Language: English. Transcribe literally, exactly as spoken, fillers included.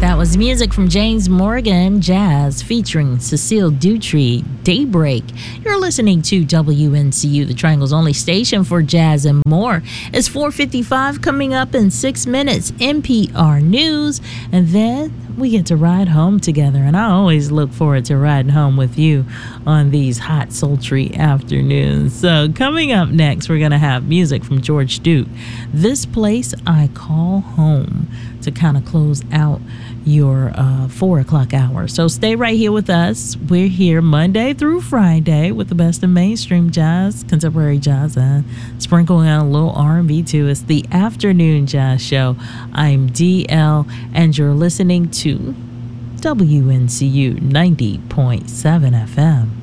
That was music from James Morgan, Jazz, featuring Cecile Dutry, Daybreak. You're listening to W N C U, the Triangle's only station for jazz and more. It's four fifty-five, coming up in six minutes, N P R News, and then we get to ride home together. And I always look forward to riding home with you on these hot, sultry afternoons. So coming up next, we're going to have music from George Duke, This Place I Call Home, to kind of close out your uh, four o'clock hour. So stay right here with us. We're here Monday through Friday with the best of mainstream jazz, contemporary jazz, and sprinkling on a little R and B too. It's the Afternoon Jazz Show. I'm D L, and you're listening to W N C U ninety point seven F M.